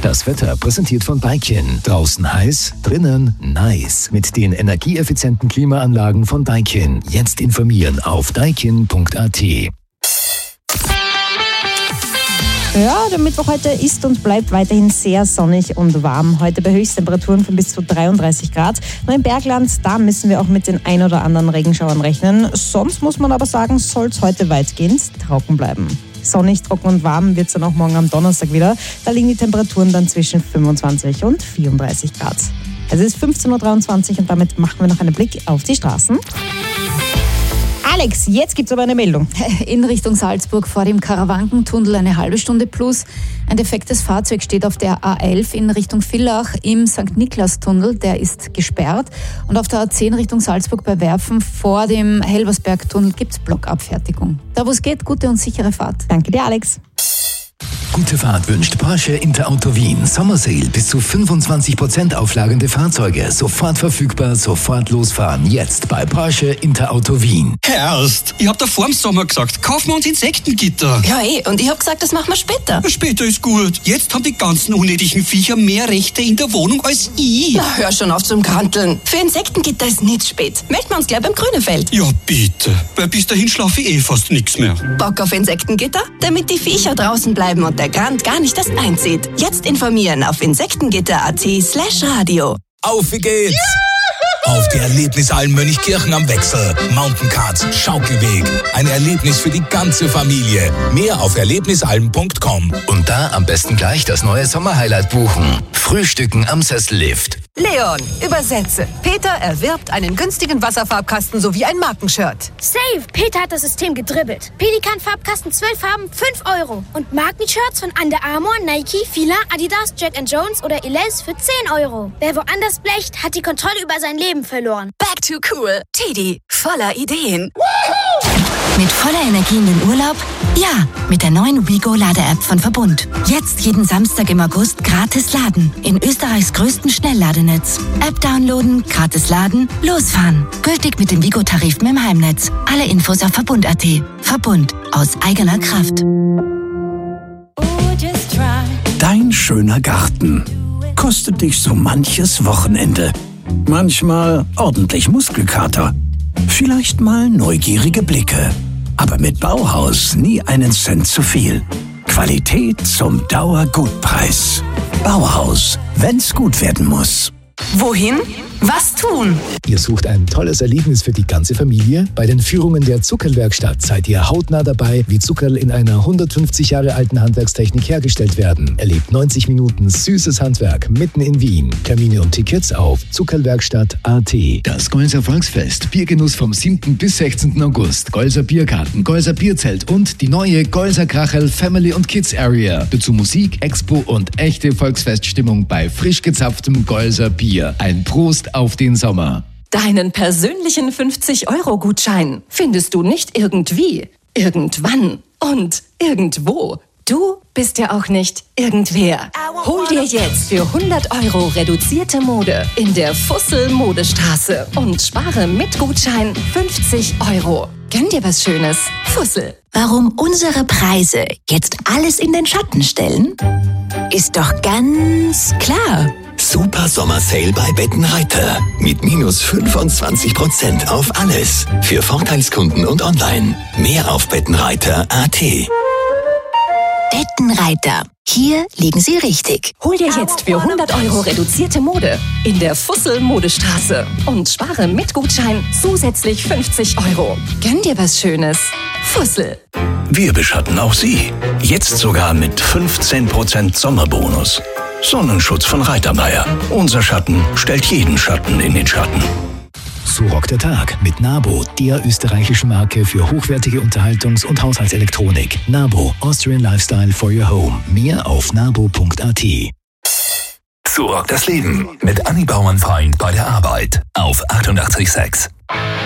Das Wetter präsentiert von Daikin. Draußen heiß, drinnen nice. Mit den energieeffizienten Klimaanlagen von Daikin. Jetzt informieren auf daikin.at. Ja, der Mittwoch heute ist und bleibt weiterhin sehr sonnig und warm. Heute bei Höchsttemperaturen von bis zu 33 Grad. Nur im Bergland, da müssen wir auch mit den ein oder anderen Regenschauern rechnen. Sonst muss man aber sagen, soll es heute weitgehend trocken bleiben. Sonnig, trocken und warm wird es dann auch morgen am Donnerstag wieder. Da liegen die Temperaturen dann zwischen 25 und 34 Grad. Es ist 15.23 Uhr und damit machen wir noch einen Blick auf die Straßen. Alex, jetzt gibt's aber eine Meldung. In Richtung Salzburg vor dem Karawankentunnel eine halbe Stunde plus. Ein defektes Fahrzeug steht auf der A11 in Richtung Villach im St. Niklas-Tunnel. Der ist gesperrt. Und auf der A10 Richtung Salzburg bei Werfen vor dem Helversberg-Tunnel gibt's Blockabfertigung. Da wo es geht, gute und sichere Fahrt. Danke dir, Alex. Gute Fahrt wünscht Porsche Interauto Wien. Sommersale bis zu 25% auflagende Fahrzeuge. Sofort verfügbar, sofort losfahren. Jetzt bei Porsche Interauto Wien. Herrst, ich hab da vorm Sommer gesagt, kaufen wir uns Insektengitter. Ja und ich hab gesagt, das machen wir später. Später ist gut. Jetzt haben die ganzen unnötigen Viecher mehr Rechte in der Wohnung als ich. Na, hör schon auf zum Kranteln. Für Insektengitter ist nicht spät. Melden wir uns gleich beim Grünefeld. Ja bitte, weil bis dahin schlafe ich fast nichts mehr. Bock auf Insektengitter? Damit die Viecher draußen bleiben und der Grand gar nicht erst einzieht. Jetzt informieren auf insektengitter.at/radio. Auf wie geht's! Auf die Erlebnisalm Mönchkirchen am Wechsel. Mountain Cards, Schaukelweg. Ein Erlebnis für die ganze Familie. Mehr auf erlebnisalm.com. Und da am besten gleich das neue Sommerhighlight buchen. Frühstücken am Sessellift. Leon, übersetze. Peter erwirbt einen günstigen Wasserfarbkasten sowie ein Markenshirt. Save! Peter hat das System gedribbelt. Pelikan-Farbkasten 12 Farben, 5 €. Und Markenshirts von Under Armour, Nike, Fila, Adidas, Jack & Jones oder Elize für 10 €. Wer woanders blecht, hat die Kontrolle über sein Leben verloren. Back to cool. Teddy, voller Ideen. Mit voller Energie in den Urlaub? Ja, mit der neuen WeGo-Lade-App von Verbund. Jetzt jeden Samstag im August gratis laden. In Österreichs größten Schnellladenetz. App downloaden, gratis laden, losfahren. Gültig mit dem WeGo-Tarif mit dem Heimnetz. Alle Infos auf Verbund.at. Verbund. Aus eigener Kraft. Dein schöner Garten kostet dich so manches Wochenende. Manchmal ordentlich Muskelkater. Vielleicht mal neugierige Blicke. Aber mit Bauhaus nie einen Cent zu viel. Qualität zum Dauergutpreis. Bauhaus, wenn's gut werden muss. Wohin? Was tun? Ihr sucht ein tolles Erlebnis für die ganze Familie? Bei den Führungen der Zuckerl-Werkstatt seid ihr hautnah dabei, wie Zuckerl in einer 150 Jahre alten Handwerkstechnik hergestellt werden. Erlebt 90 Minuten süßes Handwerk mitten in Wien. Termine und Tickets auf zuckerlwerkstatt.at. Das Golser Volksfest. Biergenuss vom 7. bis 16. August. Golser Biergarten, Golser Bierzelt und die neue Golser Krachel Family und Kids Area. Dazu Musik, Expo und echte Volksfeststimmung bei frisch gezapftem Golser Bier. Ein Prost auf den Sommer. Deinen persönlichen 50-Euro-Gutschein findest du nicht irgendwie, irgendwann und irgendwo. Du bist ja auch nicht irgendwer. Hol dir jetzt für 100 € reduzierte Mode in der Fussel-Modestraße und spare mit Gutschein 50 €. Gönn dir was Schönes. Fussel. Warum unsere Preise jetzt alles in den Schatten stellen? Ist doch ganz klar. Super Sommersale bei Bettenreiter. Mit minus 25% auf alles. Für Vorteilskunden und online. Mehr auf bettenreiter.at. Bettenreiter. Hier liegen Sie richtig. Hol dir jetzt für 100 € reduzierte Mode in der Fussel-Modestraße und spare mit Gutschein zusätzlich 50 €. Gönn dir was Schönes. Fussel. Wir beschatten auch Sie. Jetzt sogar mit 15% Sommerbonus. Sonnenschutz von Reitermeier. Unser Schatten stellt jeden Schatten in den Schatten. So rockt der Tag mit Nabo, der österreichischen Marke für hochwertige Unterhaltungs- und Haushaltselektronik. Nabo, Austrian Lifestyle for your home. Mehr auf nabo.at. So rockt das Leben mit Anni Bauernfeind bei der Arbeit auf 88,6.